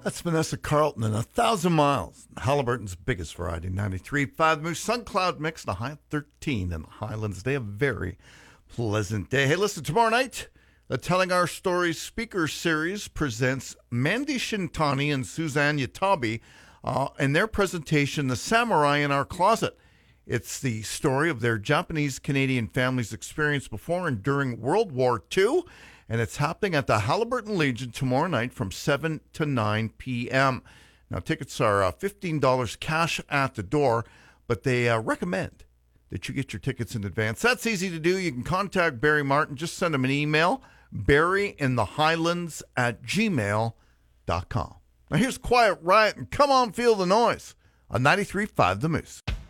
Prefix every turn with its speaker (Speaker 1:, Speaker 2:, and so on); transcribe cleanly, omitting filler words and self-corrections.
Speaker 1: That's Vanessa Carlton and 1,000 Miles. Halliburton's biggest variety, 93.5 The Moose. Sun cloud mix, the high of 13 in the Highlands. They have a very pleasant day. Hey, listen, tomorrow night, the Telling Our Stories Speaker Series presents Mandy Shintani and Suzanne Yatabe in their presentation, The Samurai in Our Closet. It's the story of their Japanese-Canadian family's experience before and during World War II. And it's happening at the Halliburton Legion tomorrow night from 7 to 9 p.m. Now, tickets are $15 cash at the door, but they recommend that you get your tickets in advance. That's easy to do. You can contact Barry Martin. Just send him an email, barryinthehighlands@gmail.com. Now, here's Quiet Riot, and come on, feel the noise on 93.5 The Moose.